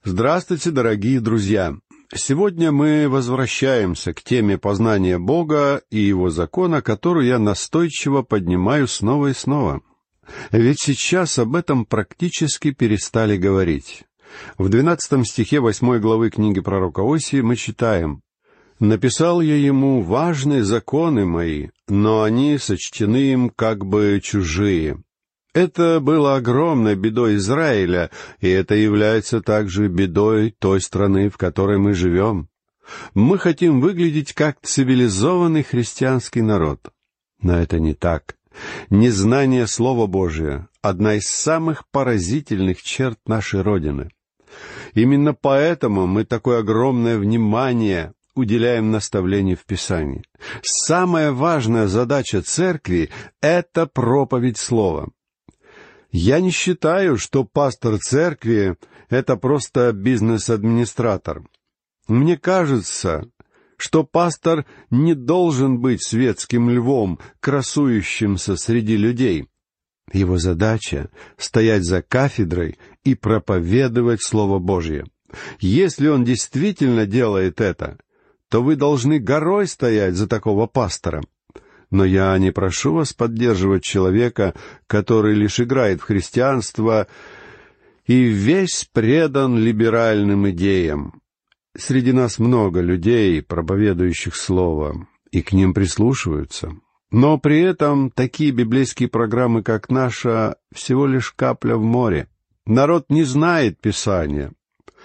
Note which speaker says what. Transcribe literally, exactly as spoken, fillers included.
Speaker 1: Здравствуйте, дорогие друзья! Сегодня мы возвращаемся к теме познания Бога и Его закона, которую я настойчиво поднимаю снова и снова. Ведь сейчас об этом практически перестали говорить. В двенадцатом стихе восьмой главы книги пророка Осии мы читаем: «Написал я ему важные законы мои, но они сочтены им как бы чужие». Это было огромной бедой Израиля, и это является также бедой той страны, в которой мы живем. Мы хотим выглядеть как цивилизованный христианский народ. Но это не так. Незнание Слова Божия — одна из самых поразительных черт нашей Родины. Именно поэтому мы такое огромное внимание уделяем наставлению в Писании. Самая важная задача церкви — это проповедь Слова. Я не считаю, что пастор церкви — это просто бизнес-администратор. Мне кажется, что пастор не должен быть светским львом, красующимся среди людей. Его задача — стоять за кафедрой и проповедовать Слово Божье. Если он действительно делает это, то вы должны горой стоять за такого пастора. Но я не прошу вас поддерживать человека, который лишь играет в христианство и весь предан либеральным идеям. Среди нас много людей, проповедующих Слово, и к ним прислушиваются. Но при этом такие библейские программы, как наша, всего лишь капля в море. Народ не знает Писания,